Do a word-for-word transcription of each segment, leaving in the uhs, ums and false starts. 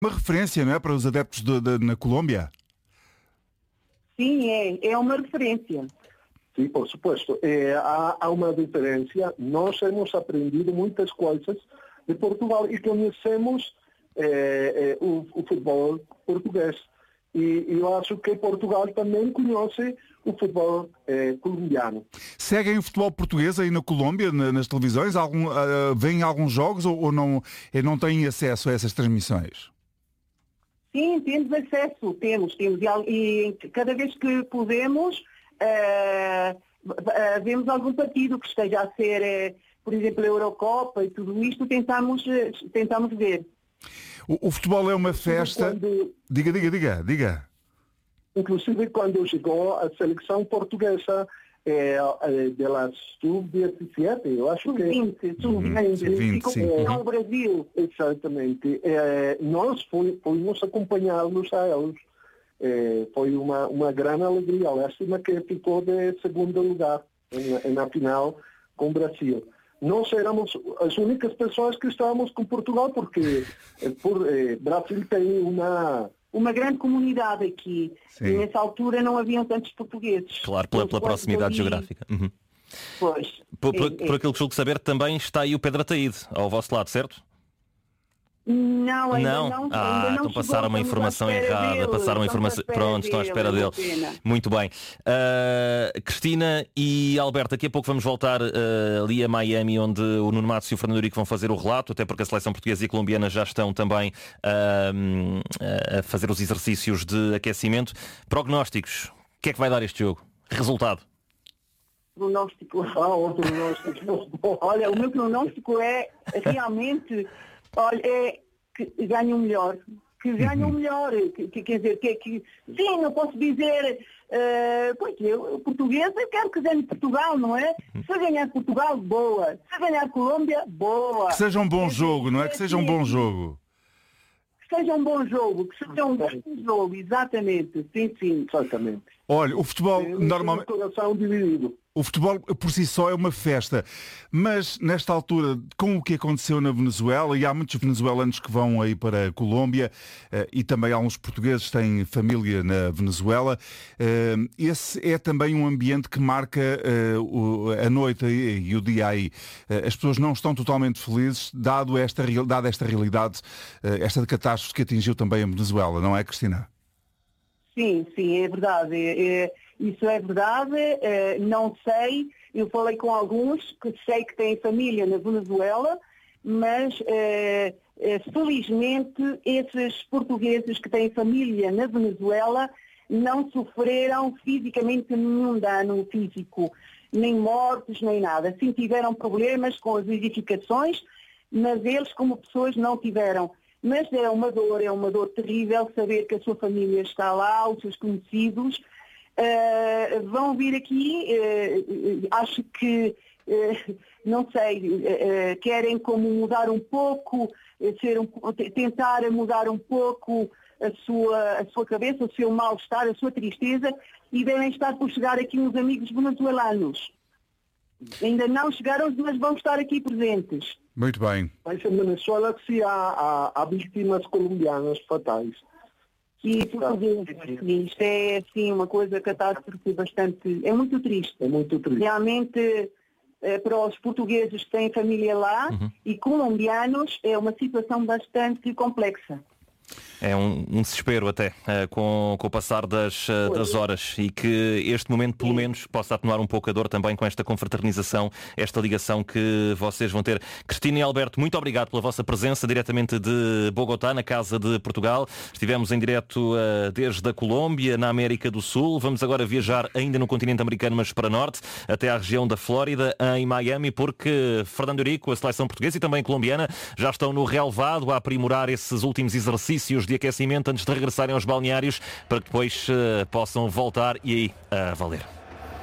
Uma referência, não é, para os adeptos de, de, na Colômbia? Sim, é, é uma referência. Sim, por supuesto. Eh, há, há uma diferença. Nós hemos aprendido muitas coisas de Portugal e conhecemos eh, eh, o, o futebol português. E eu acho que Portugal também conhece o futebol eh, colombiano. Seguem o futebol português aí na Colômbia, na, nas televisões? Algum, uh, vêm alguns jogos ou, ou não, não têm acesso a essas transmissões? Sim, temos acesso, temos, temos. E, e cada vez que podemos, uh, uh, vemos algum partido que esteja a ser, uh, por exemplo, a Eurocopa e tudo isto, tentamos, uh, tentamos ver. O, o futebol é uma festa... Quando, diga, diga, diga, diga. Inclusive, quando chegou a seleção portuguesa eh, eh, delas sub dezessete, eu acho que... vinte, sub vinte, ficou no Brasil. Exatamente. Eh, nós fomos acompanhá-los a eles. Eh, foi uma, uma grande alegria. Lástima que ficou de segundo lugar na, na final com o Brasil. Nós éramos as únicas pessoas que estávamos com Portugal, porque eh, por, eh, Brasil tem uma... uma grande comunidade aqui. Sim. E nessa altura não haviam tantos portugueses. Claro, pela, pela proximidade ali... geográfica. Uhum. Pois. Por, por, é, por é. aquilo que julgo saber, também está aí o Pedro Ataíde, ao vosso lado, certo? Não, ainda não. não? ainda ah, não então passaram uma informação errada. dele, passaram uma informação. Pronto, estão à espera dele. Muito bem. Uh, Cristina e Alberto, daqui a pouco vamos voltar uh, ali a Miami, onde o Nuno Matos e o Fernando Eurico vão fazer o relato, até porque a seleção portuguesa e colombiana já estão também uh, a fazer os exercícios de aquecimento. Prognósticos. O que é que vai dar este jogo? Resultado? Pronóstico. Ah, o pronóstico. Olha, o meu pronóstico é realmente... Olha, é que ganhe o melhor, que ganhe o melhor, que, que, quer dizer, que, que sim, não posso dizer, uh, porque eu, português, eu quero que ganhe Portugal, não é? Se ganhar Portugal, boa. Se ganhar Colômbia, boa. Que seja um bom jogo, não é? Que seja um bom jogo. Que seja um bom jogo, que seja um bom jogo, exatamente, sim, sim. Exatamente. Olha, o futebol normalmente... coração dividido. O futebol por si só é uma festa, mas nesta altura, com o que aconteceu na Venezuela, e há muitos venezuelanos que vão aí para a Colômbia, e também alguns portugueses têm família na Venezuela, esse é também um ambiente que marca a noite e o dia aí. As pessoas não estão totalmente felizes, dado esta, dada esta realidade, esta catástrofe que atingiu também a Venezuela, não é, Cristina? Sim, sim, é verdade. É... Isso é verdade, não sei, eu falei com alguns que sei que têm família na Venezuela, mas felizmente esses portugueses que têm família na Venezuela não sofreram fisicamente nenhum dano físico, nem mortes, nem nada. Sim, tiveram problemas com as edificações, mas eles como pessoas não tiveram. Mas é uma dor, é uma dor terrível saber que a sua família está lá, os seus conhecidos. Uh, vão vir aqui, uh, acho que, uh, não sei, uh, querem como mudar um pouco, uh, ser um, tentar mudar um pouco a sua, a sua cabeça, o seu mal-estar, a sua tristeza, e devem estar por chegar aqui uns amigos venezuelanos. Ainda não chegaram, mas vão estar aqui presentes. Muito bem. Mas em Venezuela sim há, há, há vítimas colombianas fatais. E isto é assim uma coisa catástrofe bastante, é muito triste. É muito triste. Realmente para os portugueses que têm família lá uhum. e colombianos é uma situação bastante complexa. É um, um desespero até, uh, com, com o passar das, uh, das horas, e que este momento pelo menos possa atenuar um pouco a dor também com esta confraternização, esta ligação que vocês vão ter. Cristina e Alberto, muito obrigado pela vossa presença diretamente de Bogotá, na Casa de Portugal. Estivemos em direto uh, desde a Colômbia, na América do Sul. Vamos agora viajar ainda no continente americano, mas para norte, até à região da Flórida, em Miami, porque Fernando Eurico, a seleção portuguesa e também colombiana, já estão no relevado a aprimorar esses últimos exercícios de aquecimento antes de regressarem aos balneários, para que depois uh, possam voltar e aí a uh, valer.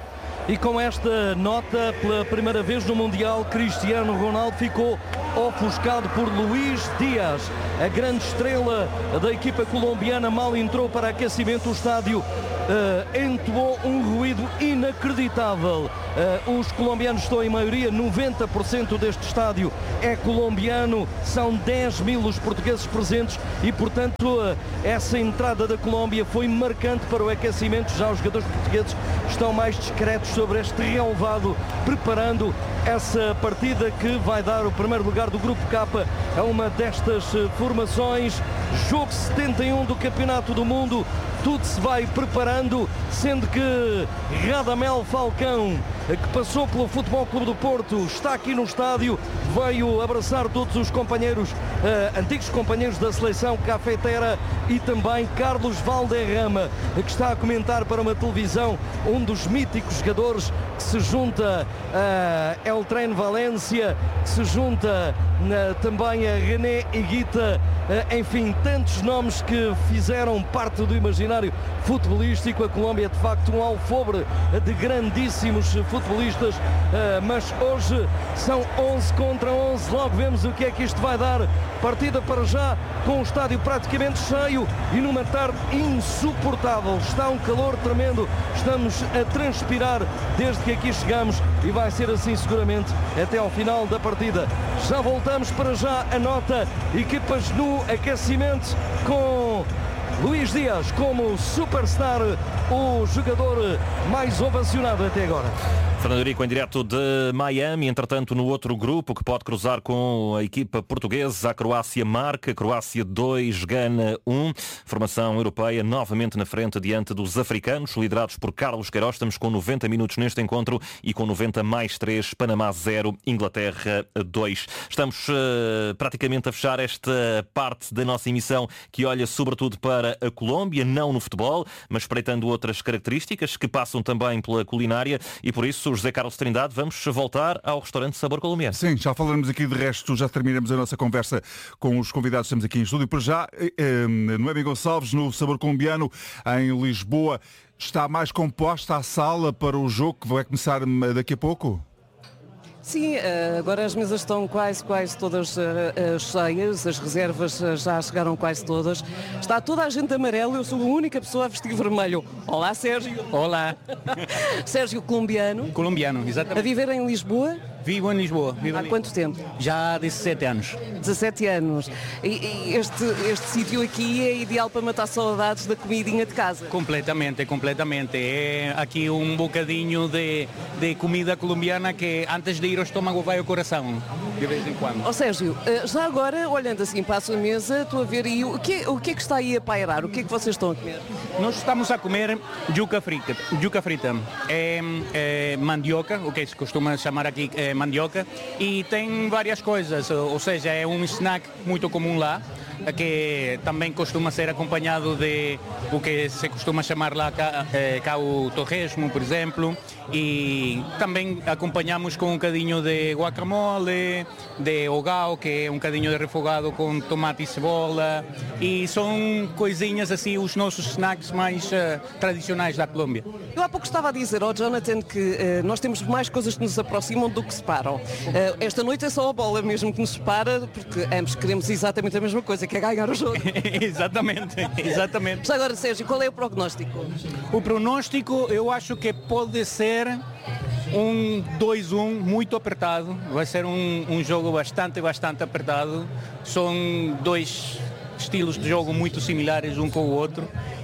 E com esta nota, pela primeira vez no Mundial, Cristiano Ronaldo ficou ofuscado por Luís Dias. A grande estrela da equipa colombiana mal entrou para aquecimento. O estádio uh, entoou um ruído inacreditável. Uh, os colombianos estão em maioria, noventa por cento deste estádio é colombiano, são dez mil os portugueses presentes e, portanto, uh, essa entrada da Colômbia foi marcante para o aquecimento. Já os jogadores portugueses estão mais discretos sobre este relevado, preparando essa partida que vai dar o primeiro lugar do Grupo K a uma destas formações. Jogo setenta e um do Campeonato do Mundo, tudo se vai preparando, sendo que Radamel Falcão, que passou pelo Futebol Clube do Porto, está aqui no estádio, veio abraçar todos os companheiros, uh, antigos companheiros da seleção cafetera, e também Carlos Valderrama, que está a comentar para uma televisão, um dos míticos jogadores que se junta a El Tren Valência, que se junta na, também a René Higuita, uh, enfim, tantos nomes que fizeram parte do imaginário futebolístico. A Colômbia é de facto um alfobre de grandíssimos futebolistas, uh, mas hoje são onze contra onze, logo vemos o que é que isto vai dar. Partida para já com o estádio praticamente cheio e numa tarde insuportável. Está um calor tremendo, estamos a transpirar desde que aqui chegamos e vai ser assim seguramente até ao final da partida. Já voltamos, para já a nota, equipas no aquecimento com Luís Dias como superstar, o jogador mais ovacionado até agora. Fernando Eurico em direto de Miami. Entretanto, no outro grupo que pode cruzar com a equipa portuguesa, a Croácia marca, Croácia dois, Gana um. Formação europeia novamente na frente diante dos africanos, liderados por Carlos Queiroz. Estamos com noventa minutos neste encontro e com noventa mais três, Panamá zero, Inglaterra dois. Estamos uh, praticamente a fechar esta parte da nossa emissão que olha sobretudo para a Colômbia, não no futebol, mas espreitando outras características que passam também pela culinária, e por isso, José Carlos Trindade, vamos voltar ao restaurante Sabor Colombiano. Sim, já falaremos aqui de resto, já terminamos a nossa conversa com os convidados que estamos aqui em estúdio. Por já, eh, Noemi Gonçalves, no Sabor Colombiano, em Lisboa, está mais composta a sala para o jogo que vai começar daqui a pouco? Sim, agora as mesas estão quase, quase todas cheias, as reservas já chegaram quase todas. Está toda a gente amarelo, eu sou a única pessoa a vestir vermelho. Olá, Sérgio. Olá. Sérgio, colombiano. Colombiano, exatamente. A viver em Lisboa? Vivo em Lisboa. Vivo Há em... quanto tempo? Já há dezassete anos. dezassete anos. E, e este, este sítio aqui é ideal para matar saudades da comidinha de casa? Completamente, completamente. É aqui um bocadinho de, de comida colombiana que antes de ir ao estômago vai ao coração, de vez em quando. Ó Sérgio, já agora, olhando assim para a sua mesa, estou a ver aí, o que, o que é que está aí a pairar? O que é que vocês estão a comer? Nós estamos a comer yuca frita. Yuca frita. É, é mandioca, o que se costuma chamar aqui é mandioca, e tem várias coisas, ou seja, é um snack muito comum lá, que também costuma ser acompanhado de o que se costuma chamar lá cá, é, cá o torresmo, por exemplo, e também acompanhamos com um bocadinho de guacamole, de hogao, que é um bocadinho de refogado com tomate e cebola, e são coisinhas assim, os nossos snacks mais uh, tradicionais da Colômbia. Eu há pouco estava a dizer ao Jonathan que uh, nós temos mais coisas que nos aproximam do que separam. Uh, esta noite é só a bola mesmo que nos separa, porque ambos queremos exatamente a mesma coisa, que é ganhar o jogo. Exatamente, exatamente. Mas agora, Sérgio, qual é o prognóstico? O prognóstico eu acho que pode ser um dois um muito apertado. Vai ser um, um jogo bastante, bastante apertado. São dois estilos de jogo muito similares um com o outro.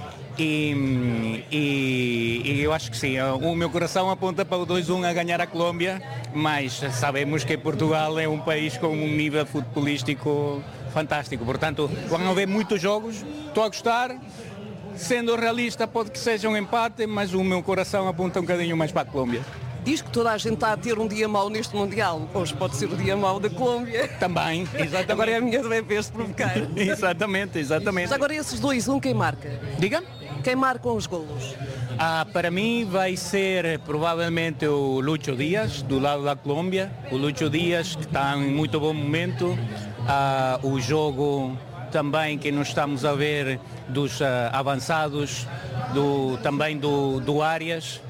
E, e, e eu acho que sim, o meu coração aponta para o dois um a ganhar a Colômbia, mas sabemos que Portugal é um país com um nível futebolístico fantástico, portanto vão haver muitos jogos, estou a gostar, sendo realista pode que seja um empate, mas o meu coração aponta um bocadinho mais para a Colômbia. Diz que toda a gente está a ter um dia mau neste Mundial, hoje pode ser o dia mau da Colômbia. Também, exatamente. Agora é a minha vez de provocar. Exatamente, exatamente. Mas agora esses dois um, quem marca? Diga? Quem marcam os golos? Ah, para mim vai ser provavelmente o Lucho Díaz, do lado da Colômbia. O Lucho Díaz, que está em muito bom momento. Ah, o jogo também que nós estamos a ver dos ah, avançados, do, também do, do Arias.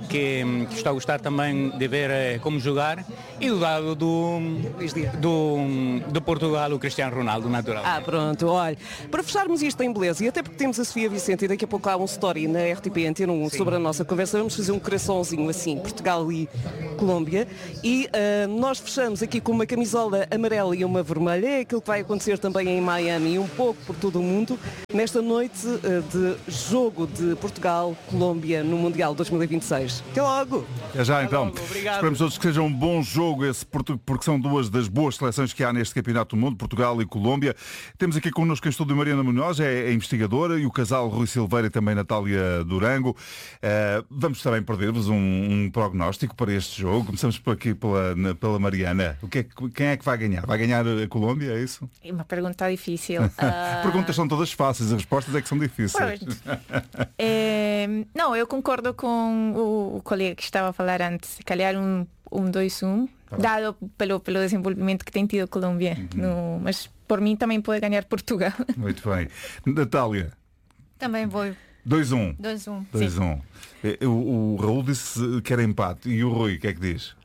que, que estou a gostar também de ver eh, como jogar, e do lado do, do, do Portugal, o Cristiano Ronaldo, natural. Ah, pronto, olha, para fecharmos isto em beleza, e até porque temos a Sofia Vicente e daqui a pouco há um story na R T P Antena um sobre a nossa conversa, vamos fazer um coraçãozinho assim, Portugal e Colômbia, e uh, nós fechamos aqui com uma camisola amarela e uma vermelha, é aquilo que vai acontecer também em Miami e um pouco por todo o mundo, nesta noite uh, de jogo de Portugal-Colômbia no Mundial dois mil e vinte e seis. Até logo! É já então. Logo, Esperamos todos que seja um bom jogo esse, porque são duas das boas seleções que há neste Campeonato do Mundo, Portugal e Colômbia. Temos aqui connosco em estúdio Mariana Munhoz, é, é investigadora, e o casal Rui Silveira e também Natália Durango. Uh, vamos também perder-vos um, um prognóstico para este jogo. Começamos por aqui pela, na, pela Mariana. O que é, quem é que vai ganhar? Vai ganhar a Colômbia, é isso? É uma pergunta difícil. As uh... perguntas são todas fáceis, as respostas é que são difíceis. é, não, eu concordo com o, o colega que estava a falar antes. Se calhar um um dois um, tá, dado pelo, pelo desenvolvimento que tem tido a Colômbia. Uhum. No, mas por mim também pode ganhar Portugal. Muito bem. Natália? Também vou. dois um. dois um. dois um. O, o Raul disse que era empate. E o Rui, o que é que diz?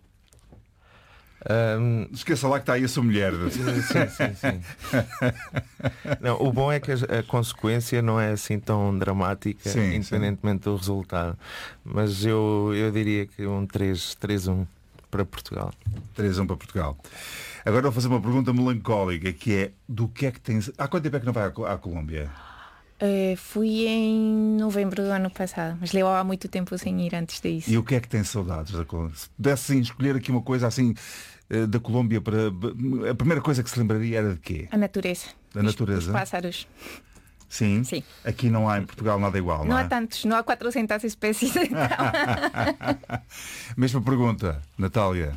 Um... Esqueça lá que está aí a sua mulher. Sim, sim, sim. Não, o bom é que a, a consequência não é assim tão dramática, sim, independentemente sim. do resultado. Mas eu, eu diria que um três um para Portugal. três um para Portugal. Agora vou fazer uma pergunta melancólica, que é do que é que tem. Há quanto tempo é que não vai à, à Colômbia? Uh, fui em novembro do ano passado, mas levava muito tempo sem ir antes disso. E o que é que tem saudades da Colômbia? Se pudessem escolher aqui uma coisa assim da Colômbia, para a primeira coisa que se lembraria era de quê? A natureza. Da natureza? Os pássaros. Sim? Sim. Aqui não há em Portugal nada igual, não, não é? há tantos, não há quatrocentas espécies. Mesma pergunta, Natália.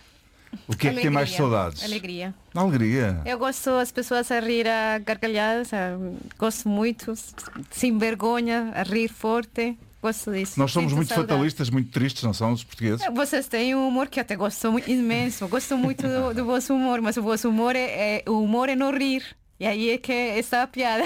O que é Alegria. que tem mais saudades? Alegria. Alegria. Eu gosto as pessoas a rir a gargalhadas, gosto muito, sem vergonha, a rir forte. Gosto disso. Nós somos Sinto muito saudade. fatalistas, muito tristes, não são os portugueses? Vocês têm um humor que eu até gosto muito, imenso. Gosto muito do, do vosso humor, mas o vosso humor é, é, o humor é não rir. E aí é que está a piada.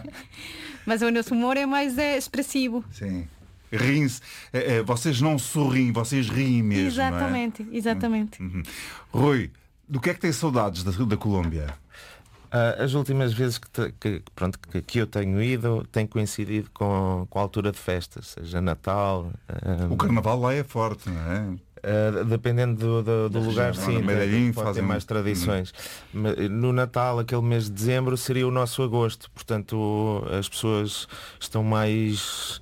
Mas o nosso humor é mais é, expressivo. Sim. Riem-se. É, é, vocês não sorriem, vocês riem mesmo. Exatamente, não é? exatamente. Uhum. Rui, do que é que tem saudades da, da Colômbia? Uh, as últimas vezes que, te, que, pronto, que, que eu tenho ido tem coincidido com, com a altura de festas, seja Natal. Uh, o Carnaval lá é forte, não é? Uh, dependendo do, do, do lugar, sim, Medellín, pode fazem ter mais tradições. Hum. No Natal, aquele mês de dezembro, seria o nosso agosto. Portanto, as pessoas estão mais...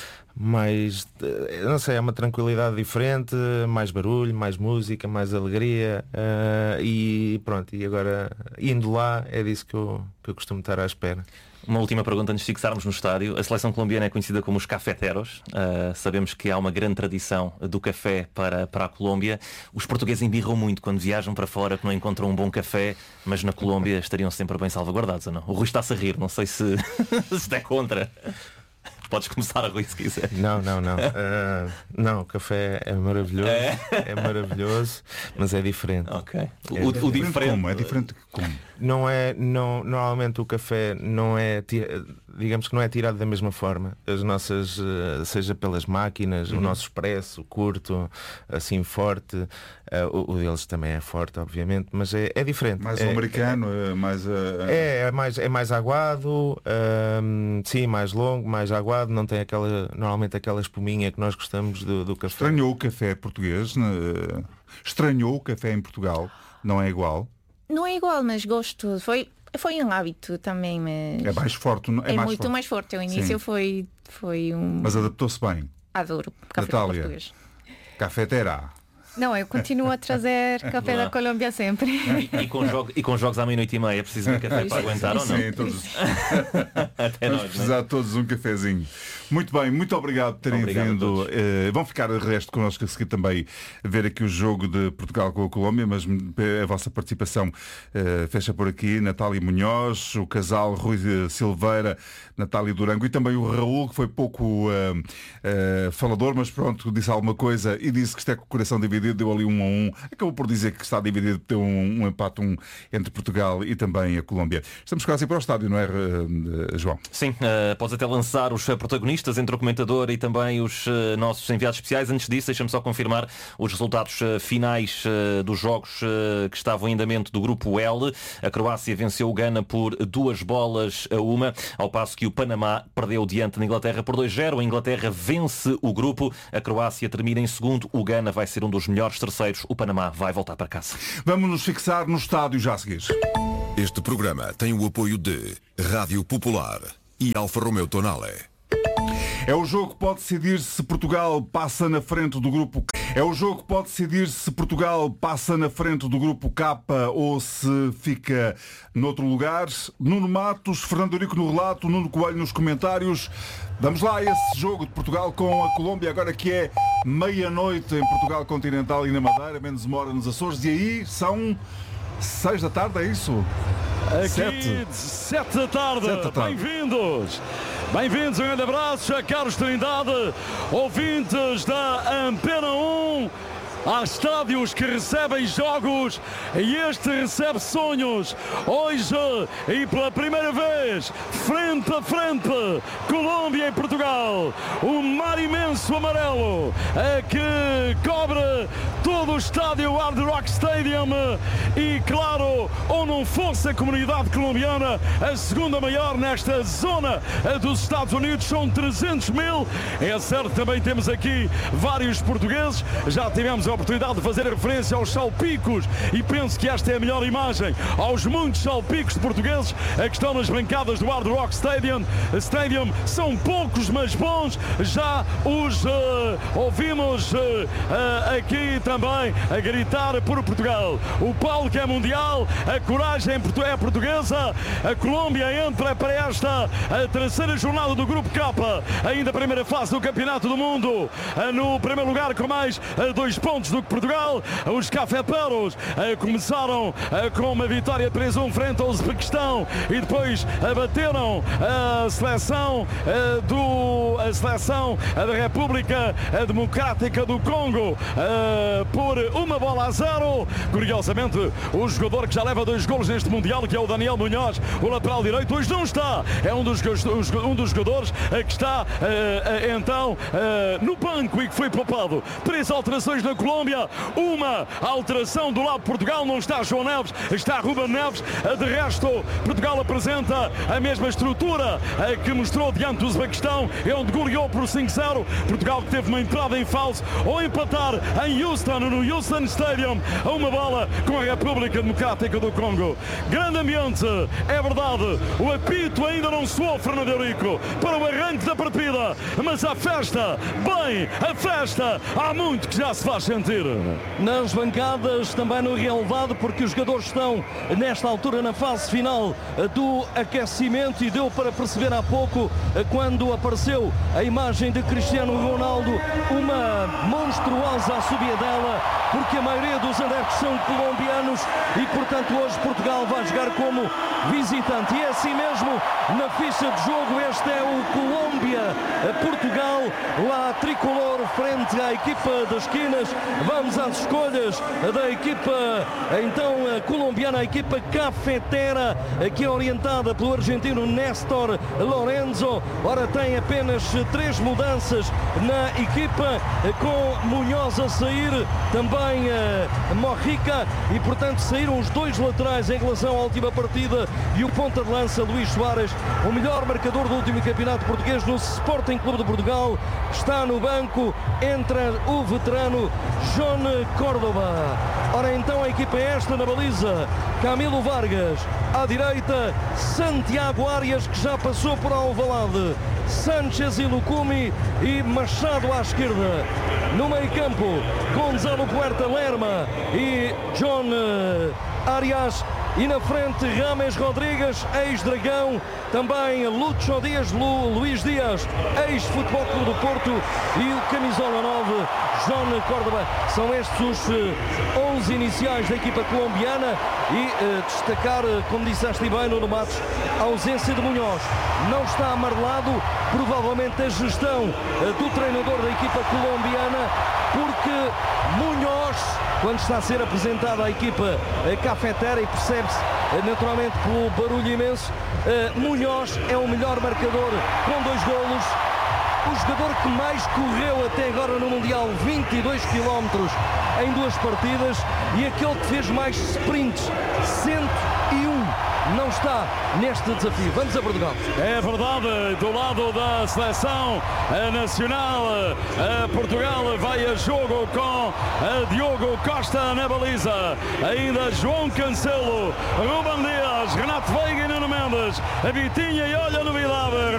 mais, não sei, é uma tranquilidade diferente, mais barulho, mais música, mais alegria, uh, e pronto, e agora indo lá é disso que eu, que eu costumo estar à espera. Uma última pergunta antes de fixarmos no estádio. A seleção colombiana é conhecida como os cafeteros. Uh, sabemos que há uma grande tradição do café para, para a Colômbia. Os portugueses embirram muito quando viajam para fora, que não encontram um bom café, mas na Colômbia estariam sempre bem salvaguardados, ou não? O Rui está-se a rir, não sei se, se é contra. Podes começar, Rui, se quiser. Não, não, não. Uh, não, o café é maravilhoso. É? É maravilhoso, mas é diferente. Ok. É o, diferente. o diferente como? É diferente como? Não é, não, normalmente o café não é, digamos que não é tirado da mesma forma. As nossas, seja pelas máquinas, uhum. o nosso expresso curto, assim forte, uh, o, o deles também é forte, obviamente, mas é, é diferente. Mais é, o americano, é, mais, uh... é, é mais é mais aguado, um, sim, mais longo, mais aguado, não tem aquela, normalmente aquela espuminha que nós gostamos do, do café. Estranhou o café português? Né? Estranhou o café em Portugal? Não é igual? Não é igual, mas gosto. Foi, foi um hábito também, mas... É mais forte, é, é mais muito forte. mais forte. O início foi, foi um... Mas adaptou-se bem. Adoro café Natália, português. Cafetera. Não, eu continuo a trazer café da Colômbia sempre. E, e, com jogo, e com jogos à meia-noite e meia, preciso de um café para aguentar ou não? Sim, todos. Até Vamos nós, precisar de todos um cafezinho. Muito bem, muito obrigado por terem Obrigado vindo. Uh, vão ficar o resto connosco a seguir também ver aqui o jogo de Portugal com a Colômbia, mas a vossa participação uh, fecha por aqui. Natália Munhoz, o casal Rui Silveira, Natália Durango e também o Raul, que foi pouco uh, uh, falador, mas pronto, disse alguma coisa e disse que isto é com o coração dividido. dividido, deu ali um a um. Acabou por dizer que está dividido, deu um, um empate um, entre Portugal e também a Colômbia. Estamos quase para o estádio, não é, João? Sim, uh, podes até lançar os protagonistas entre o comentador e também os uh, nossos enviados especiais. Antes disso, deixa-me só confirmar os resultados uh, finais uh, dos jogos uh, que estavam em andamento do grupo L. A Croácia venceu o Gana por duas bolas a uma, ao passo que o Panamá perdeu diante da Inglaterra por dois a zero. A Inglaterra vence o grupo, a Croácia termina em segundo, o Gana vai ser um dos melhores terceiros, o Panamá vai voltar para casa. Vamos nos fixar no estádio já a seguir. Este programa tem o apoio de Rádio Popular e Alfa Romeo Tonale. É o jogo que pode decidir se Portugal passa na frente do grupo É o jogo que pode decidir se Portugal passa na frente do grupo K ou se fica noutro lugar. Nuno Matos, Fernando Eurico no relato, Nuno Coelho nos comentários. Vamos lá a esse jogo de Portugal com a Colômbia, agora que é meia-noite em Portugal continental e na Madeira, menos uma hora nos Açores, e aí são seis da tarde, é isso? Aqui, sete. sete da tarde. Sete da tarde. Bem-vindos. Bem-vindos, um grande abraço a Carlos Trindade, ouvintes da Antena um. Há estádios que recebem jogos e este recebe sonhos. Hoje, e pela primeira vez, frente a frente, Colômbia e Portugal. O mar imenso amarelo é que cobre todo o estádio Hard Rock Stadium e, claro, ou não fosse a comunidade colombiana, a segunda maior nesta zona dos Estados Unidos, são trezentos mil. É certo, também temos aqui vários portugueses. Já tivemos a oportunidade de fazer referência aos salpicos e penso que esta é a melhor imagem aos muitos salpicos de portugueses que estão nas bancadas do Hard Rock Stadium. Stadium são poucos, mas bons. Já os uh, ouvimos uh, uh, aqui também a gritar por Portugal. O palco é mundial, a coragem é portuguesa. A Colômbia entra para esta a terceira jornada do Grupo K, ainda a primeira fase do Campeonato do Mundo, uh, no primeiro lugar com mais uh, dois pontos do que Portugal. Os cafeteros uh, começaram uh, com uma vitória três a um frente ao Uzbequistão e depois abateram a seleção uh, do a seleção uh, da República uh, Democrática do Congo uh, por uma bola a zero. Curiosamente, o jogador que já leva dois golos neste Mundial, que é o Daniel Munhoz, o lateral direito, hoje não está. É um dos, um dos jogadores uh, que está uh, uh, então uh, no banco e que foi poupado. Três alterações na Colômbia. Uma alteração do lado de Portugal, não está João Neves, está Ruben Neves. De resto, Portugal apresenta a mesma estrutura que mostrou diante do Uzbequistão, onde goleou por cinco a zero. Portugal que teve uma entrada em falso ou empatar em Houston, no Houston Stadium, a uma bola com a República Democrática do Congo. Grande ambiente, é verdade. O apito ainda não soou, Fernando Eurico, para o arranque da partida, mas a festa, bem, a festa, há muito que já se faz sentir. Nas bancadas, também no relevado, porque os jogadores estão nesta altura na fase final do aquecimento, e deu para perceber há pouco, quando apareceu a imagem de Cristiano Ronaldo, uma monstruosa assobiadela, porque a maioria dos adeptos são colombianos e, portanto, hoje Portugal vai jogar como visitante. E é assim mesmo, na ficha de jogo, este é o Colômbia-Portugal, lá tricolor frente à equipa das esquinas. Vamos às escolhas da equipa então colombiana, a equipa cafetera, que é orientada pelo argentino Néstor Lorenzo. Ora, tem apenas três mudanças na equipa, com Munhoz a sair, também uh, Mojica, e portanto saíram os dois laterais em relação à última partida, e o ponta de lança Luís Soares, o melhor marcador do último campeonato português no Sporting Clube de Portugal, está no banco. Entra o veterano John Córdoba. Ora, então a equipa é esta na baliza: Camilo Vargas à direita, Santiago Arias, que já passou por Alvalade, Sánchez e Lucumi, e Machado à esquerda. No meio campo, Gonzalo Puerta Lerma e John Arias. E na frente, Rames Rodrigues, ex-Dragão, também Lúcio Dias, Lu, Luís Dias, ex-Futebol Clube do Porto, e o camisola nove, John Córdoba. São estes os onze iniciais da equipa colombiana. E uh, destacar, como disseste bem, Nuno Matos, a ausência de Munhoz. Não está amarelado, provavelmente a gestão uh, do treinador da equipa colombiana, porque Munhoz Munhoz, quando está a ser apresentada a equipa cafetera, e percebe-se naturalmente pelo barulho imenso, Munhoz é o melhor marcador com dois golos. O jogador que mais correu até agora no Mundial, vinte e dois quilómetros em duas partidas, e aquele que fez mais sprints, cento e um, não está neste desafio. Vamos a Portugal. É verdade, do lado da seleção nacional, Portugal vai a jogo com Diogo Costa na baliza, ainda João Cancelo, Ruben Dias, Renato Veiga e Nuno Mendes, a Vitinha, e olha a novidade.